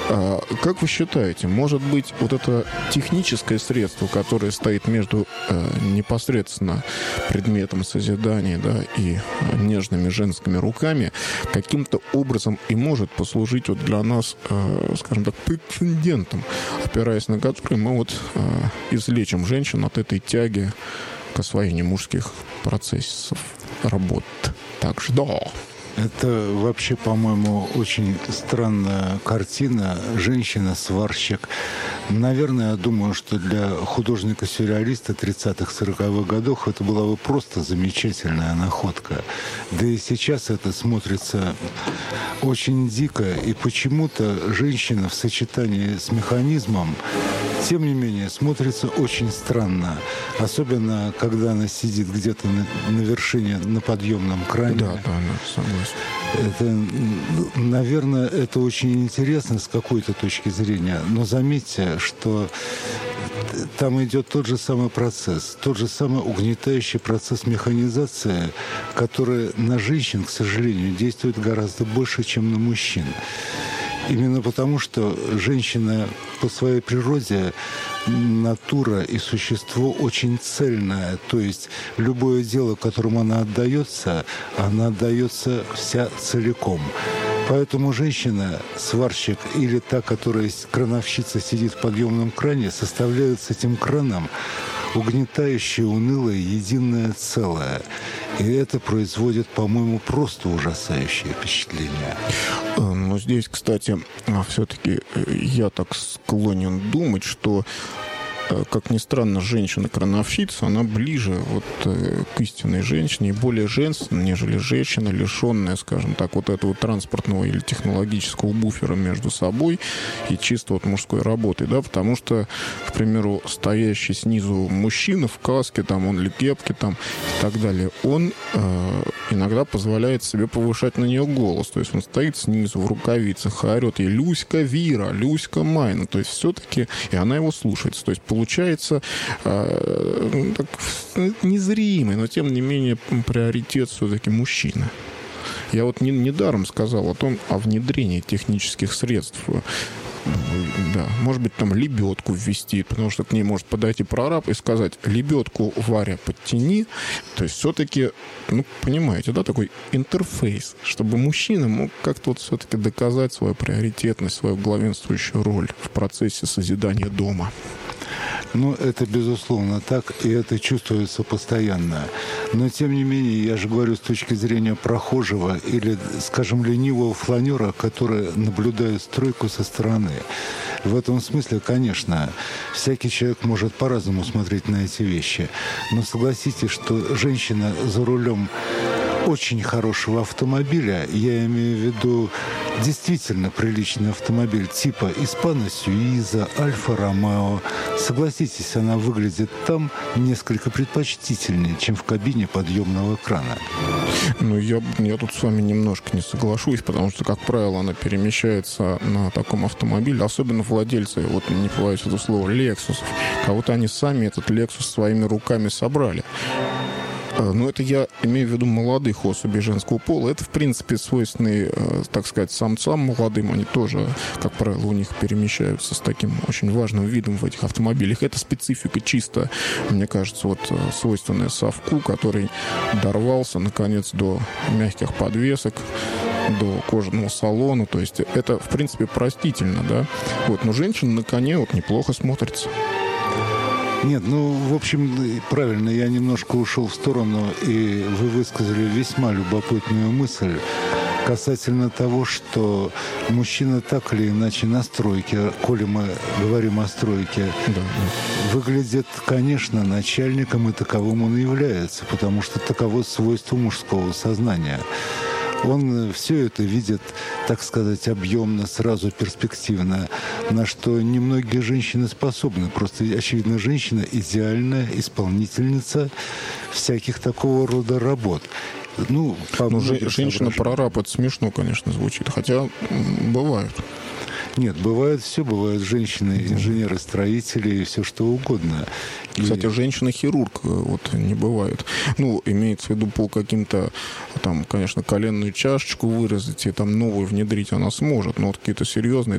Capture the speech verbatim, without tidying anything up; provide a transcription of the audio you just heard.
А как вы считаете, может быть, вот это техническое средство, которое стоит между э, непосредственно предметом созидания, да, и нежными женскими руками, каким-то образом и может послужить вот для нас, э, скажем так, прецедентом, опираясь на который мы вот э, излечим женщин от этой тяги к освоению мужских процессов работ? Так что да. Это вообще, по-моему, очень странная картина. Женщина-сварщик. Наверное, я думаю, что для художника-сюрреалиста тридцатых-сороковых годов это была бы просто замечательная находка. Да и сейчас это смотрится очень дико. И почему-то женщина в сочетании с механизмом, тем не менее, смотрится очень странно. Особенно, когда она сидит где-то на, на вершине, на подъемном кране. Да, да, да, согласен. Это, наверное, это очень интересно с какой-то точки зрения. Но заметьте, что там идет тот же самый процесс, тот же самый угнетающий процесс механизации, который на женщин, к сожалению, действует гораздо больше, чем на мужчин. Именно потому, что женщина по своей природе натура и существо очень цельное. То есть любое дело, которому она отдается, она отдается вся целиком. Поэтому женщина, сварщик или та, которая крановщица сидит в подъемном кране, составляют с этим краном угнетающее, унылое, единое целое. И это производит, по-моему, просто ужасающее впечатление. Но здесь, кстати, все-таки я так склонен думать, что, как ни странно, женщина-крановщица, она ближе вот к истинной женщине и более женственна, нежели женщина, лишенная, скажем так, вот этого транспортного или технологического буфера между собой и чисто вот мужской работой, да, потому что, к примеру, стоящий снизу мужчина в каске, там, он или кепке, там, и так далее, он э, иногда позволяет себе повышать на нее голос, то есть он стоит снизу в рукавицах и орет ей: «Люська Вира, Люська Майна», то есть все-таки, и она его слушается, то есть получается э, так, незримый, но тем не менее приоритет все-таки мужчина. Я вот не, недаром сказал о том, о внедрении технических средств. Да, может быть, там лебедку ввести, потому что к ней может подойти прораб и сказать: «Лебедку, Варя, подтяни». То есть все-таки, ну, понимаете, да, такой интерфейс, чтобы мужчина мог как-то вот все-таки доказать свою приоритетность, свою главенствующую роль в процессе созидания дома. Ну, это безусловно так, и это чувствуется постоянно. Но, тем не менее, я же говорю с точки зрения прохожего или, скажем, ленивого фланера, который наблюдает стройку со стороны. В этом смысле, конечно, всякий человек может по-разному смотреть на эти вещи. Но согласитесь, что женщина за рулем очень хорошего автомобиля, я имею в виду действительно приличный автомобиль типа Испано Сюиза, Альфа Ромео. Согласитесь, она выглядит там несколько предпочтительнее, чем в кабине подъемного крана. Ну, я, я тут с вами немножко не соглашусь, потому что, как правило, она перемещается на таком автомобиле, особенно владельцы, вот не побоюсь этого слова, Лексусов. Кого-то они сами этот Лексус своими руками собрали. Но это я имею в виду молодых особей женского пола. Это, в принципе, свойственные, так сказать, самцам молодым. Они тоже, как правило, у них перемещаются с таким очень важным видом в этих автомобилях. Это специфика чисто, мне кажется, вот свойственная совку, который дорвался, наконец, до мягких подвесок, до кожаного салона. То есть это, в принципе, простительно, да. Вот. Но женщина на коне вот неплохо смотрится. Нет, ну, в общем, правильно, я немножко ушел в сторону, и вы высказали весьма любопытную мысль касательно того, что мужчина так или иначе на стройке, коли мы говорим о стройке, да, выглядит, конечно, начальником, и таковым он и является, потому что таково свойство мужского сознания. Он все это видит, так сказать, объемно, сразу перспективно, на что немногие женщины способны. Просто, очевидно, женщина идеальная исполнительница всяких такого рода работ. Ну, ну женщина-прораб, это смешно, конечно, звучит, хотя бывают. Нет, бывает все, бывают женщины, инженеры, строители и все что угодно. Кстати, и... женщина-хирург вот не бывает. Ну, имеется в виду по каким-то, там, конечно, коленную чашечку вырезать и там новую внедрить она сможет, но вот какие-то серьезные